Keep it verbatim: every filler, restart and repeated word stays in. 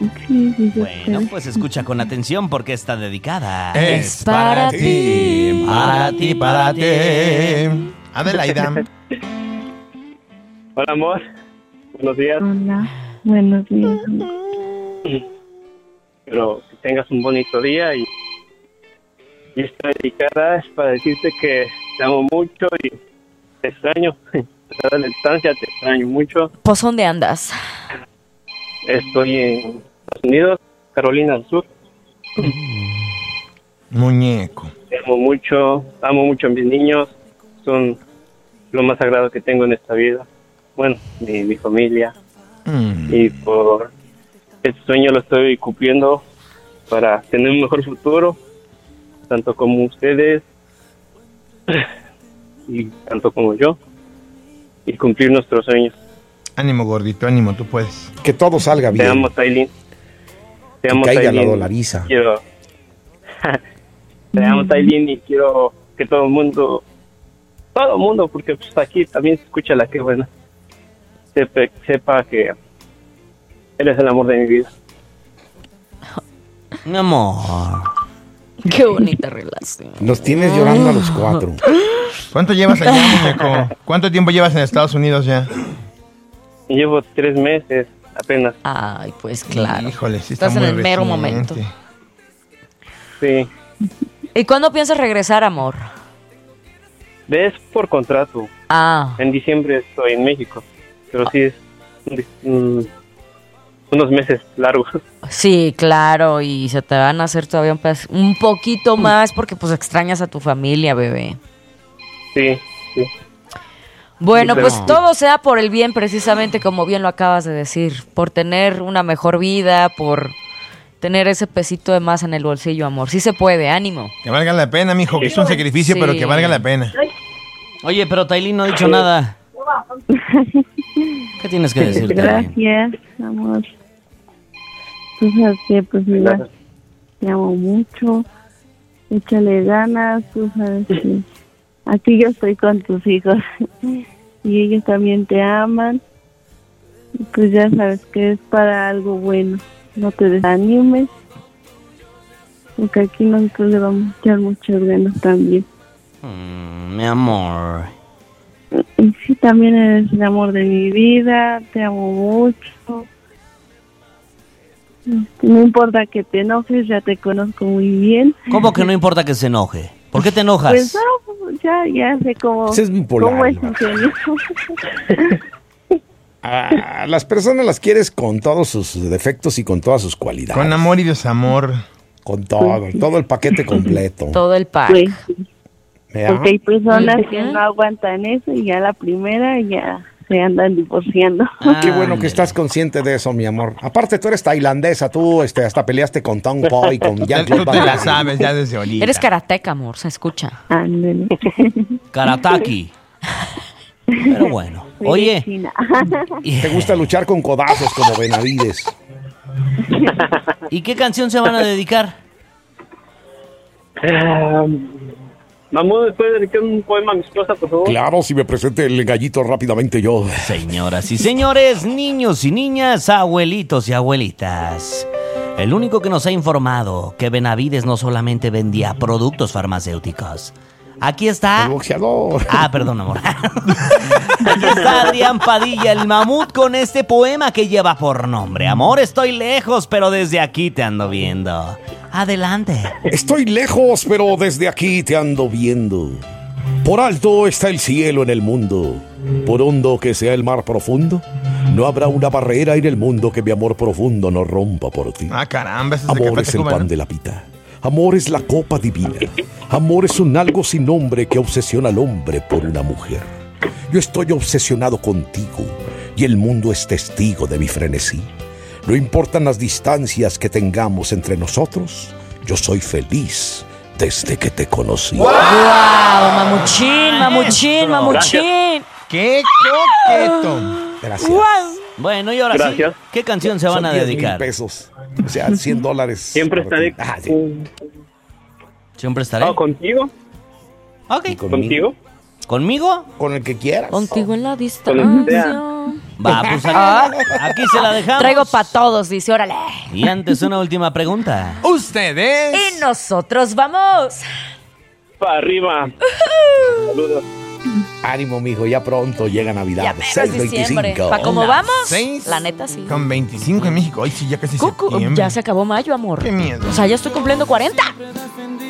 Sí, sí, Bueno, pues escucha con atención porque está dedicada. Es para ti, para ti, para ti. Adelaida. Hola, amor. Buenos días. Hola, buenos días. Pero que tengas un bonito día y, y esta dedicada es para decirte que te amo mucho y te extraño. A pesar de la distancia, te extraño mucho. Pues, ¿dónde andas? Estoy en Estados Unidos, Carolina del Sur. Muñeco. Te amo mucho, amo mucho a mis niños. Son lo más sagrado que tengo en esta vida. Bueno, mi, mi familia. Mm. Y por este sueño lo estoy cumpliendo para tener un mejor futuro, tanto como ustedes y tanto como yo, y cumplir nuestros sueños. Ánimo, gordito, ánimo, tú puedes. Que todo salga bien. Te amo, Tailin. Te Que amo, caiga Tailin. la dolariza. Quiero... Te amo, Tailin, y quiero que todo el mundo, todo el mundo, porque pues aquí también se escucha la que buena, sepa, sepa que eres el amor de mi vida. Mi amor. Qué bonita relación. Nos tienes llorando a los cuatro. ¿Cuánto llevas allá, muñeco? ¿Cuánto tiempo llevas en Estados Unidos ya? Llevo tres meses apenas. Ay, pues claro. Híjole, sí está Estás en muy el mero reciente. momento. Sí. ¿Y cuándo piensas regresar, amor? Es por contrato. Ah, En diciembre estoy en México, pero sí es mm, unos meses largos. sí, claro. Y se te van a hacer todavía un, pez- un poquito más porque pues extrañas a tu familia, bebé. Sí, sí. Bueno, Sí, pues pero- todo sea por el bien, precisamente como bien lo acabas de decir. Por tener una mejor vida, por tener ese pesito de más en el bolsillo, amor. Sí se puede, ánimo. Que valga la pena, mijo, que es un sacrificio, Sí. pero que valga la pena. Oye, pero Tailin no ha dicho nada. ¿Qué tienes que decir, Tailin? Gracias, amor. Tú sabes que, pues, mira, Gracias. te amo mucho. Échale ganas, tú sabes que aquí yo estoy con tus hijos y ellos también te aman. Y pues ya sabes que es para algo bueno. No te desanimes, porque aquí nosotros le vamos a echar muchas ganas también. Mm, mi amor. Y sí, también eres el amor de mi vida, te amo mucho. Este, no importa que te enojes, ya te conozco muy bien. ¿Cómo que no importa que se enoje? ¿Por qué te enojas? Pues no, ya, ya sé cómo, Ese es bipolar, cómo es ¿no? ingenio. A las personas las quieres con todos sus defectos y con todas sus cualidades. Con amor y desamor. Con todo, todo el paquete completo. Todo el pack. Pues, ¿Me porque hay personas Ujú. que no aguantan eso y ya la primera ya se andan divorciando. Qué bueno que estás consciente de eso, mi amor. Aparte, tú eres tailandesa, tú este, hasta peleaste con Tong Po y con Ya, Jean-Claude tú te Van la Damme. sabes ya desde ahorita. Eres karateca, amor, se escucha. Ándale. Karataki. Pero bueno. Soy de Oye. China. Te gusta luchar con codazos como Benavides. ¿Y qué canción se van a dedicar? Ah, Mamú, ¿me puede dedicar un poema a mi esposa, por favor? Claro, si me presente el gallito rápidamente yo. Señoras y señores, niños y niñas, abuelitos y abuelitas. El único que nos ha informado que Benavides no solamente vendía productos farmacéuticos. Aquí está. El boxeador. Ah, perdón, amor. Aquí está Adrián Padilla, el mamut, con este poema que lleva por nombre: Amor, estoy lejos, pero desde aquí te ando viendo. Adelante. Estoy lejos, pero desde aquí te ando viendo. Por alto está el cielo en el mundo. Por hondo que sea el mar profundo, no habrá una barrera en el mundo que mi amor profundo no rompa por ti. Ah, caramba, ese es Amor café es el Tacuba, pan ¿no? de la vida. Amor es la copa divina. Amor es un algo sin nombre que obsesiona al hombre por una mujer. Yo estoy obsesionado contigo y el mundo es testigo de mi frenesí. No importan las distancias que tengamos entre nosotros, yo soy feliz desde que te conocí. ¡Wow! Mamuchín, mamuchín, mamuchín. ¡Qué coqueto! Gracias. Bueno, y ahora Gracias. sí, ¿qué canción se van Son a diez mil dedicar? pesos. O sea, cien dólares. Siempre para ti. estaré Ah, sí. Siempre estaré. oh, contigo, Ok. Y conmigo. contigo. ¿Conmigo? Con el que quieras. Contigo en la Con el que distancia. sea. Va, pues aquí, aquí se la dejamos. Traigo para todos, dice, órale. Y antes una última pregunta. Ustedes. Y nosotros vamos. Para arriba. Saludos. Ánimo, mijo, ya pronto llega Navidad. Ya menos seis diciembre. veinticinco. ¿Para cómo Las vamos? seis La neta, sí. Con veinticinco en México. Ay, sí, ya casi Cucu, septiembre. ya se acabó mayo, amor. Qué miedo. O sea, ya estoy cumpliendo cuarenta.